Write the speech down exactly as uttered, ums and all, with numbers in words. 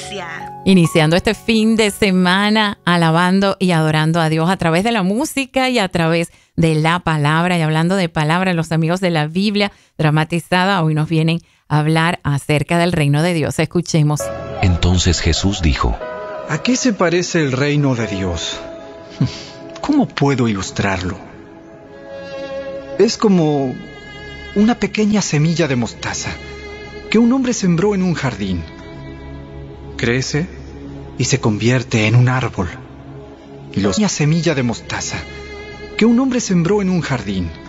iglesia. Iniciando este fin de semana alabando y adorando a Dios a través de la música y a través de la palabra. Y hablando de palabra, los amigos de la Biblia dramatizada hoy nos vienen a hablar acerca del reino de Dios. Escuchemos. Entonces Jesús dijo: ¿A qué se parece el reino de Dios? ¿Cómo puedo ilustrarlo? Es como una pequeña semilla de mostaza que un hombre sembró en un jardín. Crece y se convierte en un árbol. Y la semilla de mostaza que un hombre sembró en un jardín